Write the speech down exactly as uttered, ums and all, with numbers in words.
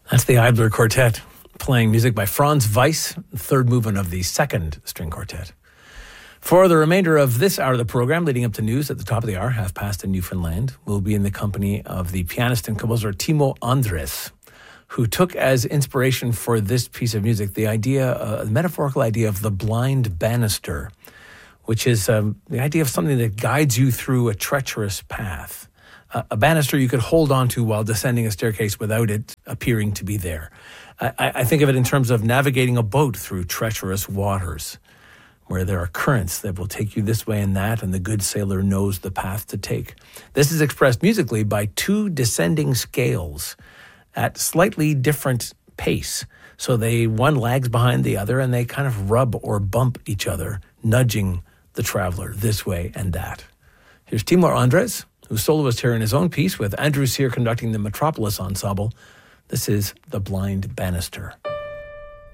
That's the Eibler Quartet playing music by Franz Weiss, third movement of the second string quartet. For the remainder of this hour of the program, leading up to news at the top of the hour, half past in Newfoundland, we'll be in the company of the pianist and composer Timo Andres, who took as inspiration for this piece of music the idea, uh, the metaphorical idea of the blind banister, which is um, the idea of something that guides you through a treacherous path. Uh, a banister you could hold onto while descending a staircase without it appearing to be there. I, I think of it in terms of navigating a boat through treacherous waters, where there are currents that will take you this way and that, and the good sailor knows the path to take. This is expressed musically by two descending scales at slightly different pace. So they one lags behind the other, and they kind of rub or bump each other, nudging the traveler this way and that. Here's Timo Andres, who's soloist here in his own piece, with Andrew Cyr conducting the Metropolis Ensemble. This is The Blind Banister.